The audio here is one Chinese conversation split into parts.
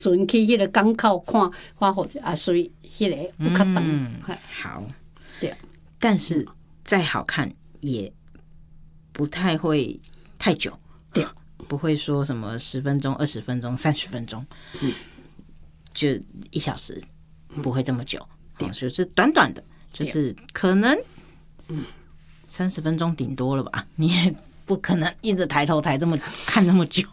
船去迄个港口看花火啊，所以迄个有较长。 好， 对， 但是再好看也不太会太久， 对， 不会说什么10分钟、20分钟、30分钟，就1小时，不会这么久，就是短短的，就是可能30分钟顶多了吧，你也不可能一直抬头抬看这么久。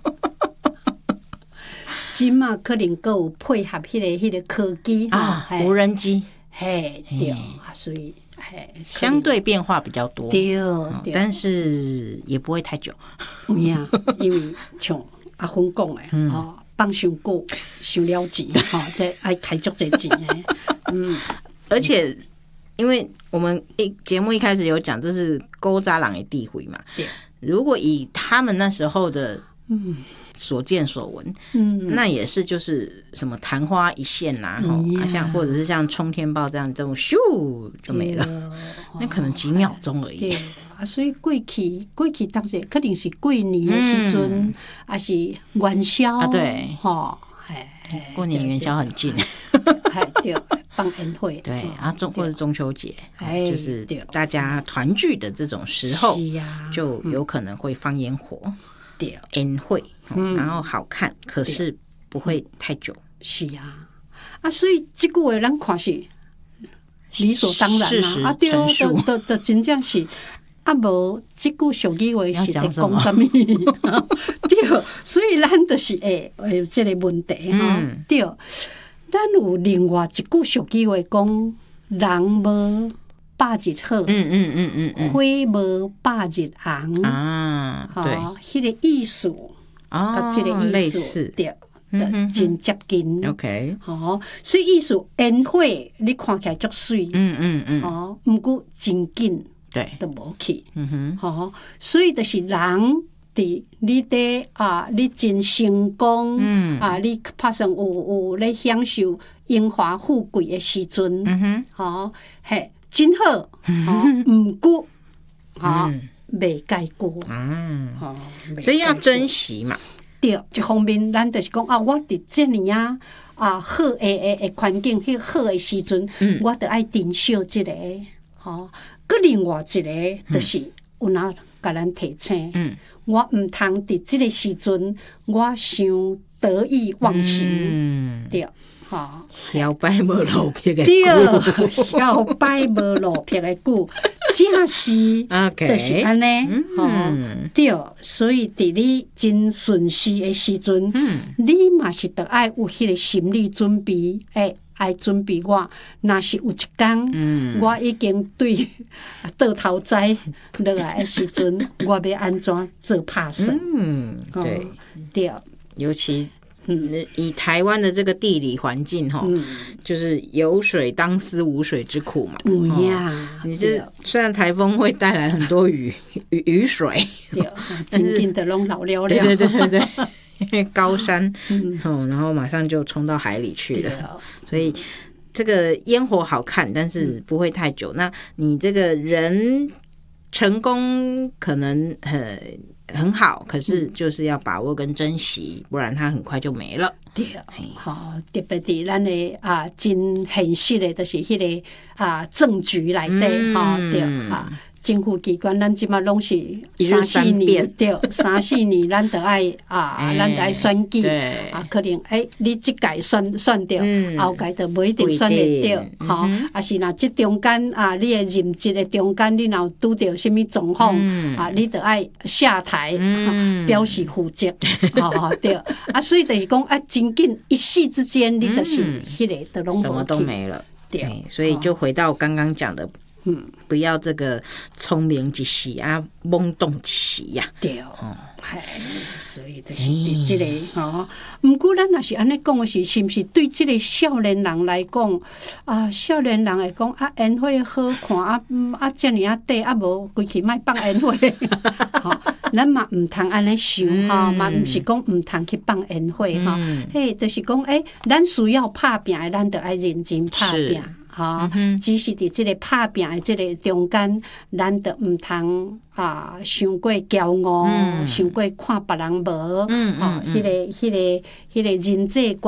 今嘛可能还有配合迄个科技无人机， 嘿，对，所以相对变化比较多， 对， 但是也不会太久。 呀，因为像阿芬讲的，放伤久伤了钱，这爱开足这钱的， 而且因为我们节目一开始有讲，这是古早人的智慧嘛， 对， 如果以他们那时候的所见所闻，那也是就是什么昙花一现呐，像或者是像冲天炮这种咻就没了，那可能几秒钟而已。 所以过去当时肯定是过年的时阵，还是元宵啊， 对，过年元宵很近， 对，放烟火， 对啊，或者中秋节，就是大家团聚的这种时候，就有可能会放烟火。烟火，然后好看，可是不会太久。 是啊，所以这句话咱看是理所当然啊，对，都真正是啊，无这句俗语话是在讲什么？对，所以咱就是有这个问题哈。对，咱有另外一句俗语话讲，人无百日好，花无百日红啊，对， 迄个意思甲这个意思对，真接近。 OK， 所以意思烟火你看起来足水，不过真紧， 对， 都无去，所以就是人伫你伫你真成功，你拍算有咧享受荣华富贵的时阵，嘿。真好，不过未改过， 所以要珍惜嘛。 对，一方面咱就是讲我伫这样好的环境，迄好的时阵，我得爱珍惜这个。搁另外一个就是有哪甲咱提醒，我唔通伫这个时阵，我伤得意忘形，对。 小摆无路撇的对，小摆无路撇的句，正是就是安尼。对，所以伫你真顺势的时阵，你嘛是得爱有迄个心理准备，爱准备我，若是有一天，我已经对倒头栽落来的时阵，我要安怎做拍算？对， 尤其。以台湾的这个地理环境就是有水当思无水之苦嘛。你是虽然台风会带来很多雨水， 紧紧的拢老了了。 对，因为高山，然后马上就冲到海里去了，所以这个烟火好看，但是不会太久。那你这个人成功可能很好，可是就是要把握跟珍惜，不然它很快就没了。 对，特别是咱的真现实的，就是迄个政局内底对政府机关，咱即马拢是3-4年，对，3-4年，咱得爱咱得爱选举可能你这届选掉，后届就不一定选得到，还是若这中间你的任职的中间，你若拄到什么状况你得爱下台表示负责，对，所以就是讲真紧一夕之间，你就是迄个都拢什么都没了，对，所以就回到刚刚讲的。不要这个聪明一时懵懂一时呀。 对，所以就是对这个不过咱若是安尼讲的是不是对这个少年人来讲少年人来讲烟火好看这样短无规气莫放烟火，咱嘛唔通安尼想嘛唔是讲唔通去放烟火就是讲咱需要拍拼的，咱就爱认真拍拼。只是伫这个拍拼的这个中间，咱就唔通伤过骄傲，伤过看别人无，迄个人际